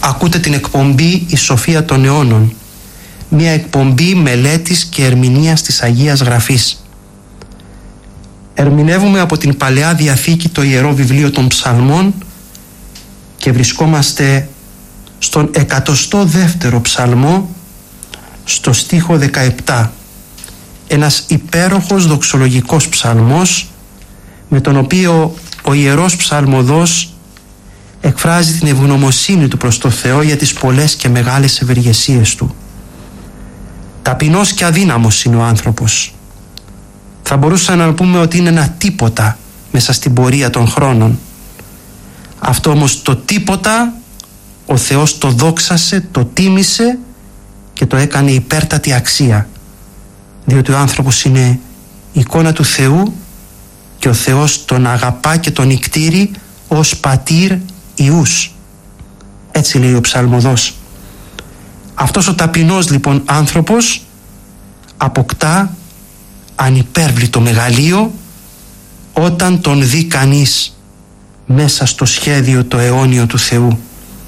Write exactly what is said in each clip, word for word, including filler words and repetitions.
Ακούτε την εκπομπή «Η Σοφία των Αιώνων», μια εκπομπή μελέτης και ερμηνείας της Αγίας Γραφής. Ερμηνεύουμε από την Παλαιά Διαθήκη το Ιερό Βιβλίο των Ψαλμών και βρισκόμαστε στον εκατοστό δεύτερο ψαλμό, στο στίχο δεκαεπτά. Ένας υπέροχος δοξολογικός ψαλμός, με τον οποίο ο Ιερός Ψαλμοδός εκφράζει την ευγνωμοσύνη του προς το Θεό για τις πολλές και μεγάλες ευεργεσίες του. Ταπεινός και αδύναμος είναι ο άνθρωπος. Θα μπορούσαμε να πούμε ότι είναι ένα τίποτα μέσα στην πορεία των χρόνων. Αυτό όμως το τίποτα ο Θεός το δόξασε, το τίμησε και το έκανε υπέρτατη αξία, διότι ο άνθρωπος είναι εικόνα του Θεού και ο Θεός τον αγαπά και τον ικτήρει ως πατήρ Ιούς. Έτσι λέει ο Ψαλμοδός. Αυτός ο ταπεινός λοιπόν άνθρωπος αποκτά ανυπέρβλητο μεγαλείο όταν τον δει κανείς μέσα στο σχέδιο το αιώνιο του Θεού.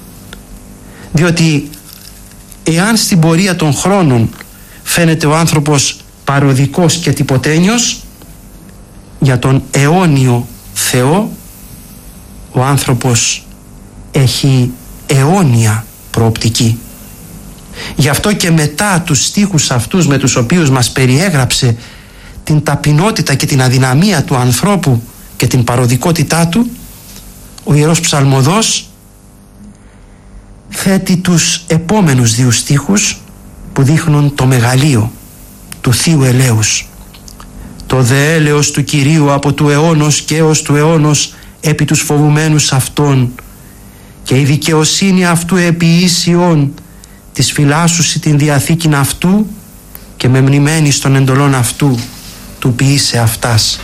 Διότι εάν στην πορεία των χρόνων φαίνεται ο άνθρωπος παροδικός και τυποτένιος, για τον αιώνιο Θεό ο άνθρωπος έχει αιώνια προοπτική. Γι' αυτό και μετά τους στίχους αυτούς με τους οποίους μας περιέγραψε την ταπεινότητα και την αδυναμία του ανθρώπου και την παροδικότητά του, ο Ιερός Ψαλμοδός θέτει τους επόμενους δύο στίχους που δείχνουν το μεγαλείο του Θείου Ελέους. Το δε έλεος του Κυρίου από του αιώνος και έως του αιώνος επί τους φοβουμένους αυτών, και η δικαιοσύνη αυτού επί ίσιον της φυλάσσουσι την διαθήκην αυτού, και με μνημένη των εντολών αυτού του ποιήσε αυτάς.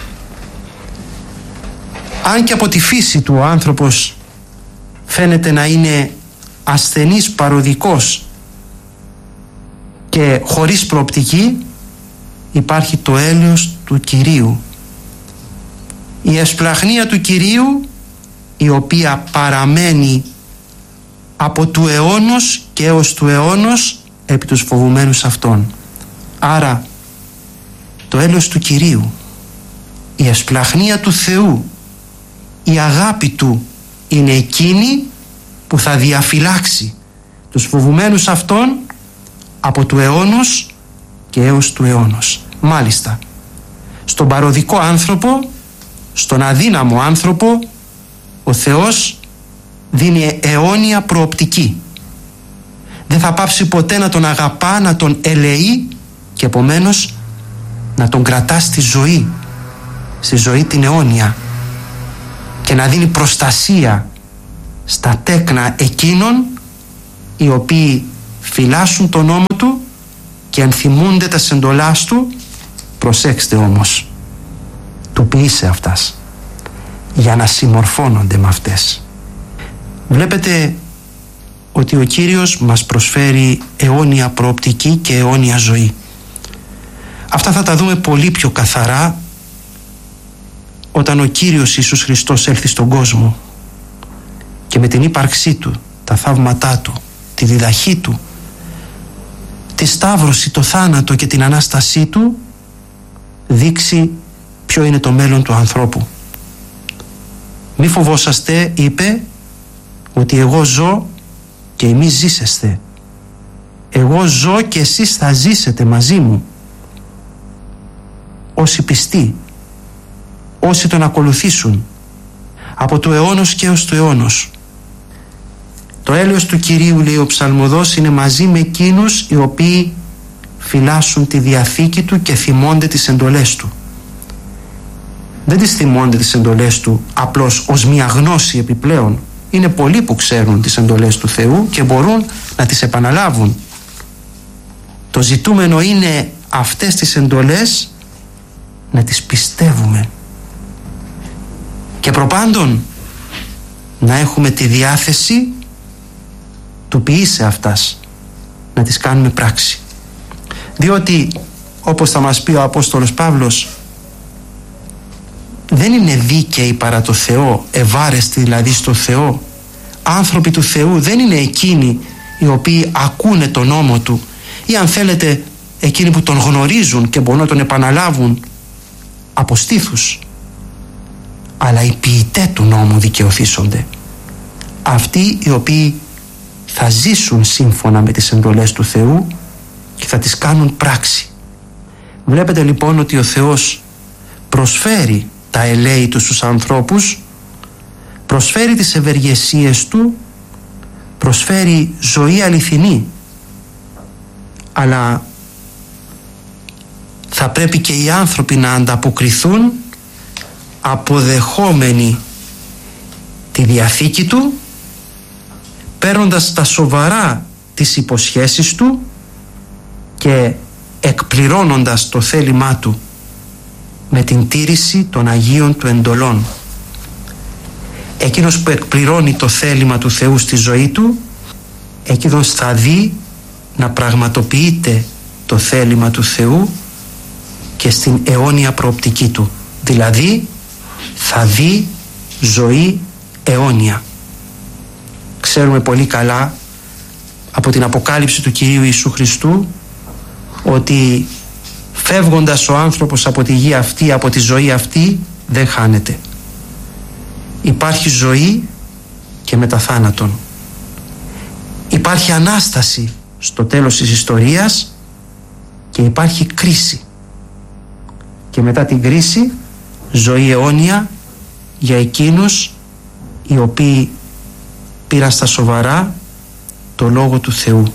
Αν και από τη φύση του ο άνθρωπος φαίνεται να είναι ασθενής, παροδικός και χωρίς προοπτική, υπάρχει το έλεος του Κυρίου, η εσπλαχνία του Κυρίου, η οποία παραμένει από του αιώνος και έως του αιώνος επί τους φοβουμένους αυτών. Άρα το έλεος του Κυρίου, η εσπλαχνία του Θεού, η αγάπη του είναι εκείνη που θα διαφυλάξει τους φοβουμένους αυτών από του αιώνος και έως του αιώνος. Μάλιστα, στον παροδικό άνθρωπο, στον αδύναμο άνθρωπο, ο Θεός δίνει αιώνια προοπτική. Δεν θα πάψει ποτέ να τον αγαπά, να τον ελεεί και επομένως να τον κρατά στη ζωή, στη ζωή την αιώνια, και να δίνει προστασία στα τέκνα εκείνων οι οποίοι φυλάσσουν τον νόμο του και ενθυμούνται τα εντολάς του. Προσέξτε όμως, του ποιήσε αυτάς, για να συμμορφώνονται με αυτές. Βλέπετε ότι ο Κύριος μας προσφέρει αιώνια προοπτική και αιώνια ζωή. Αυτά θα τα δούμε πολύ πιο καθαρά όταν ο Κύριος Ιησούς Χριστός έλθει στον κόσμο και με την ύπαρξή του, τα θαύματά του, τη διδαχή του, τη σταύρωση, το θάνατο και την Ανάστασή του δείξει ποιο είναι το μέλλον του ανθρώπου. Μη φοβόσαστε, είπε, ότι εγώ ζω και εμείς ζήσεστε. Εγώ ζω και εσείς θα ζήσετε μαζί μου. Όσοι πιστοί, όσοι τον ακολουθήσουν από του αιώνος και έως του αιώνος. Το έλεος του Κυρίου, λέει ο Ψαλμοδός, είναι μαζί με εκείνους οι οποίοι φυλάσσουν τη διαθήκη του και θυμώνται τις εντολές του. Δεν τις θυμώνται τις εντολές του απλώς ως μια γνώση επιπλέον. Είναι πολλοί που ξέρουν τις εντολές του Θεού και μπορούν να τις επαναλάβουν. Το ζητούμενο είναι αυτές τις εντολές να τις πιστεύουμε και προπάντων να έχουμε τη διάθεση του ποιήσε αυτάς, να τις κάνουμε πράξη. Διότι, όπως θα μας πει ο Απόστολος Παύλος, δεν είναι δίκαιοι παρά το Θεό, ευάρεστοι δηλαδή στο Θεό, άνθρωποι του Θεού δεν είναι εκείνοι οι οποίοι ακούνε τον νόμο Του, ή αν θέλετε εκείνοι που τον γνωρίζουν και μπορούν να τον επαναλάβουν από στήθους, αλλά οι ποιητέ του νόμου δικαιωθήσονται, αυτοί οι οποίοι θα ζήσουν σύμφωνα με τις εντολές του Θεού και θα τις κάνουν πράξη. Βλέπετε λοιπόν ότι ο Θεός προσφέρει τα ελέη Του στους ανθρώπους, προσφέρει τις ευεργεσίες Του, προσφέρει ζωή αληθινή, αλλά θα πρέπει και οι άνθρωποι να ανταποκριθούν αποδεχόμενοι τη Διαθήκη Του, παίρνοντας τα σοβαρά τις υποσχέσεις Του και εκπληρώνοντας το θέλημά Του με την τήρηση των Αγίων Του εντολών. Εκείνος που εκπληρώνει το θέλημα του Θεού στη ζωή του, εκείνος θα δει να πραγματοποιείται το θέλημα του Θεού και στην αιώνια προοπτική του. Δηλαδή θα δει ζωή αιώνια. Ξέρουμε πολύ καλά από την Αποκάλυψη του Κυρίου Ιησού Χριστού ότι φεύγοντας ο άνθρωπος από τη γη αυτή, από τη ζωή αυτή, δεν χάνεται. Υπάρχει ζωή και μετά θάνατον. Υπάρχει Ανάσταση στο τέλος της ιστορίας και υπάρχει κρίση. Και μετά την κρίση ζωή αιώνια για εκείνους οι οποίοι πήραν στα σοβαρά το Λόγο του Θεού.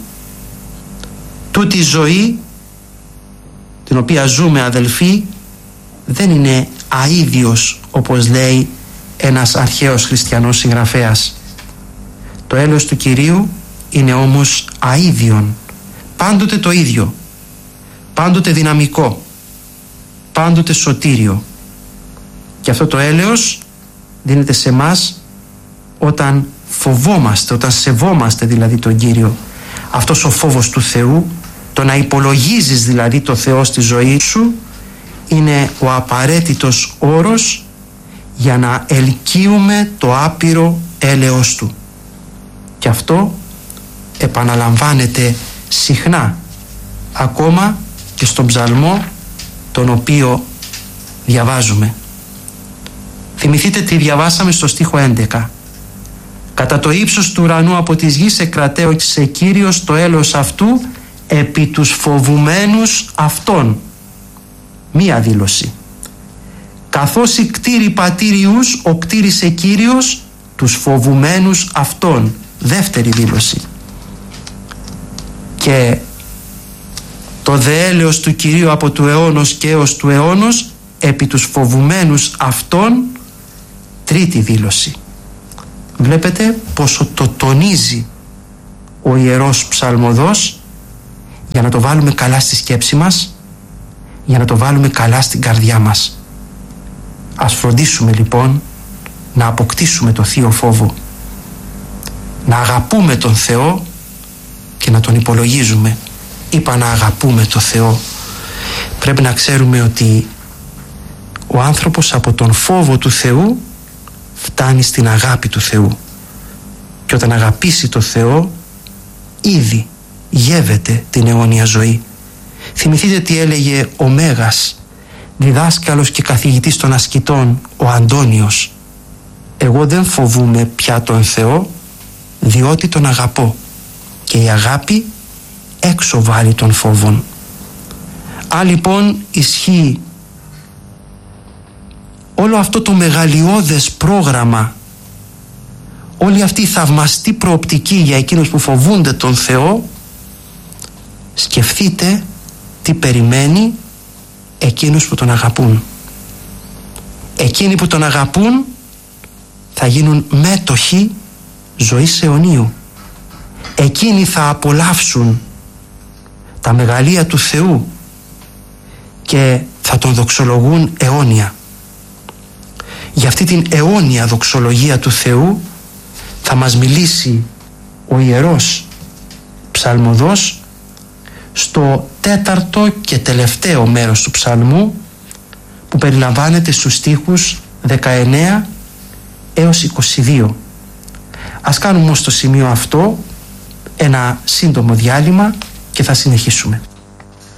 Τούτη η ζωή την οποία ζούμε, αδελφοί, δεν είναι αίδιος όπως λέει ένας αρχαίος χριστιανός συγγραφέας. Το έλεος του Κυρίου είναι όμως αίδιον, πάντοτε το ίδιο, πάντοτε δυναμικό, πάντοτε σωτήριο. Και αυτό το έλεος δίνεται σε μας όταν φοβόμαστε, όταν σεβόμαστε δηλαδή τον Κύριο. Αυτός ο φόβος του Θεού, το να υπολογίζεις δηλαδή το Θεό στη ζωή σου, είναι ο απαραίτητος όρος για να ελκύουμε το άπειρο έλεος Του. Και αυτό επαναλαμβάνεται συχνά ακόμα και στον ψαλμό τον οποίο διαβάζουμε. Θυμηθείτε τι διαβάσαμε στο στίχο έντεκα. Κατά το ύψος του ουρανού από της γης εκρατέωσε Κύριος το έλεος αυτού επί τους φοβουμένους αυτών. Μία δήλωση. Καθώς οι κτήροι πατήριους ο κτήρισε Κύριος τους φοβουμένους αυτών. Δεύτερη δήλωση. Και το δε έλεος του Κυρίου από του αιώνος και έως του αιώνος επί τους φοβουμένους αυτών. Τρίτη δήλωση. Βλέπετε πόσο το τονίζει ο Ιερός Ψαλμοδός για να το βάλουμε καλά στη σκέψη μας, για να το βάλουμε καλά στην καρδιά μας. Ας φροντίσουμε λοιπόν να αποκτήσουμε το θείο φόβο, να αγαπούμε τον Θεό και να τον υπολογίζουμε. Είπα να αγαπούμε τον Θεό. Πρέπει να ξέρουμε ότι ο άνθρωπος από τον φόβο του Θεού φτάνει στην αγάπη του Θεού, και όταν αγαπήσει το Θεό ήδη γεύεται την αιώνια ζωή. Θυμηθείτε τι έλεγε ο Μέγας διδάσκαλος και καθηγητής των ασκητών, ο Αντώνιος. Εγώ δεν φοβούμαι πια τον Θεό, διότι τον αγαπώ, και η αγάπη έξω βάλει τον φόβον. Αν λοιπόν ισχύει όλο αυτό το μεγαλειώδες πρόγραμμα, όλη αυτή η θαυμαστή προοπτική για εκείνους που φοβούνται τον Θεό, σκεφτείτε τι περιμένει εκείνους που τον αγαπούν. Εκείνοι που τον αγαπούν θα γίνουν μέτοχοι ζωής αιωνίου. Εκείνοι θα απολαύσουν τα μεγαλεία του Θεού και θα τον δοξολογούν αιώνια. Για αυτή την αιώνια δοξολογία του Θεού θα μας μιλήσει ο Ιερός Ψαλμοδός στο τέταρτο και τελευταίο μέρος του ψαλμού, που περιλαμβάνεται στους στίχους δεκαεννέα έως είκοσι δύο. Ας κάνουμε όμως στο σημείο αυτό ένα σύντομο διάλειμμα και θα συνεχίσουμε.